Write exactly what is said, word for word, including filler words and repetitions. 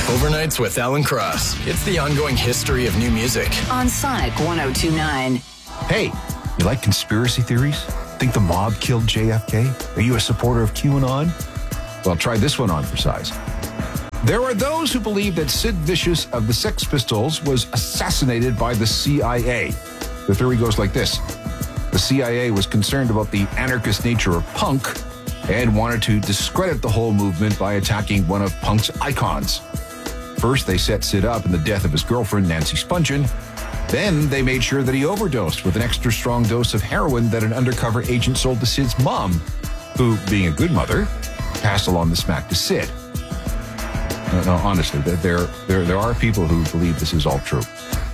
Overnights with Alan Cross. It's the ongoing history of new music. On Sonic one oh two point nine. Hey, you like conspiracy theories? Think the mob killed J F K? Are you a supporter of QAnon? Well, try this one on for size. There are those who believe that Sid Vicious of the Sex Pistols was assassinated by the C I A. The theory goes like this. The C I A was concerned about the anarchist nature of punk and wanted to discredit the whole movement by attacking one of punk's icons. First, they set Sid up in the death of his girlfriend, Nancy Spungen. Then they made sure that he overdosed with an extra strong dose of heroin that an undercover agent sold to Sid's mom, who, being a good mother, passed along the smack to Sid. No, no honestly, there, there, there are people who believe this is all true.